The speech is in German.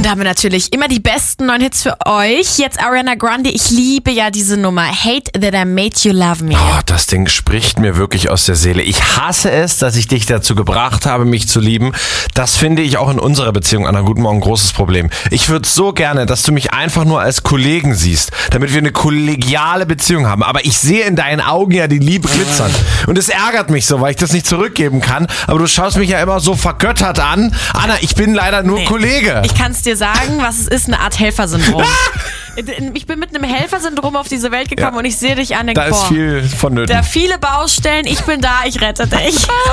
Und da haben wir natürlich immer die besten neuen Hits für euch. Jetzt Ariana Grande, ich liebe ja diese Nummer. Hate That I Made You Love Me. Oh, das Ding spricht mir wirklich aus der Seele. Ich hasse es, dass ich dich dazu gebracht habe, mich zu lieben. Das finde ich auch in unserer Beziehung, Anna, guten Morgen, großes Problem. Ich würde so gerne, dass du mich einfach nur als Kollegen siehst, damit wir eine kollegiale Beziehung haben. Aber ich sehe in deinen Augen ja die Liebe glitzern. Und es ärgert mich so, weil ich das nicht zurückgeben kann. Aber du schaust mich ja immer so vergöttert an. Anna, ich bin leider nur Kollege. Ich kann es dir sagen, was es ist, eine Art Helfersyndrom. Ich bin mit einem Helfersyndrom auf diese Welt gekommen und ich sehe dich an. Da ist viel vonnöten. Da viele Baustellen, ich bin da, ich rette dich.